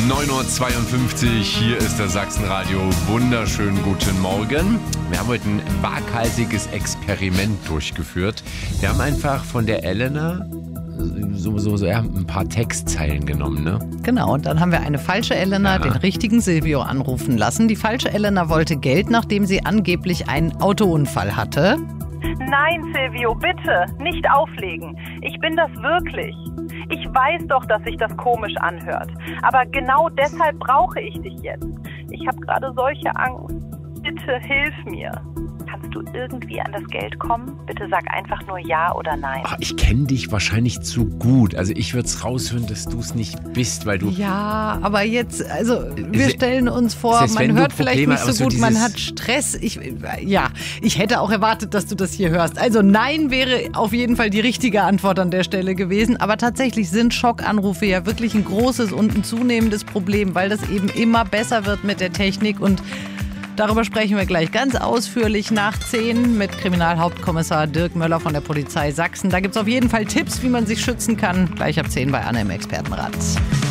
9:52 Uhr, hier ist das Sachsenradio. Wunderschönen guten Morgen. Wir haben heute ein waghalsiges Experiment durchgeführt. Wir haben einfach von der Elena ein paar Textzeilen genommen, ne? Genau, und dann haben wir eine falsche Elena den richtigen Silvio anrufen lassen. Die falsche Elena wollte Geld, nachdem sie angeblich einen Autounfall hatte. Nein, Silvio, bitte, nicht auflegen. Ich bin das wirklich. Ich weiß doch, dass sich das komisch anhört. Aber genau deshalb brauche ich dich jetzt. Ich habe gerade solche Angst. Bitte hilf mir. Kannst du irgendwie an das Geld kommen? Bitte sag einfach nur ja oder nein. Ach, ich kenne dich wahrscheinlich zu gut. Also ich würde es raushören, dass du es nicht bist, weil du... Ja, aber jetzt, also wir stellen uns vor, man hört vielleicht nicht so gut, man hat Stress. Ich hätte auch erwartet, dass du das hier hörst. Also nein wäre auf jeden Fall die richtige Antwort an der Stelle gewesen. Aber tatsächlich sind Schockanrufe ja wirklich ein großes und ein zunehmendes Problem, weil das eben immer besser wird mit der Technik und darüber sprechen wir gleich ganz ausführlich nach 10 mit Kriminalhauptkommissar Dirk Möller von der Polizei Sachsen. Da gibt es auf jeden Fall Tipps, wie man sich schützen kann. Gleich ab 10 bei Anne im Expertenrat.